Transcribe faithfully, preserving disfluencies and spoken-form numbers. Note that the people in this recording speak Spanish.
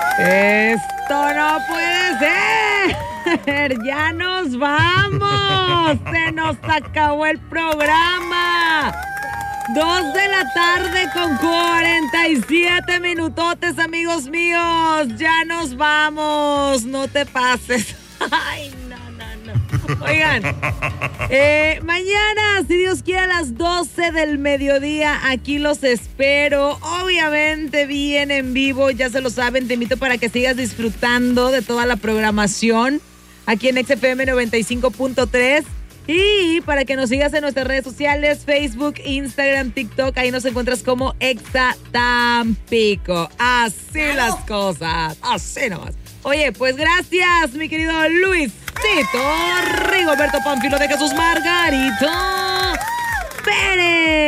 Esto no puede ser. Ya nos vamos. Se nos acabó el programa. Dos de la tarde con cuarenta y siete minutotes, amigos míos. Ya nos vamos. No te pases. Ay, no, no, no. Oigan, eh, mañana, si Dios quiere, a las doce del mediodía, aquí los espero. Obviamente, bien en vivo, ya se lo saben. Te invito para que sigas disfrutando de toda la programación aquí en X F M noventa y cinco punto tres. Y para que nos sigas en nuestras redes sociales, Facebook, Instagram, TikTok, ahí nos encuentras como Exa Tampico. Así las cosas, así nomás. Oye, pues gracias, mi querido Luisito Rigoberto Pánfilo de Jesús Margarito Pérez.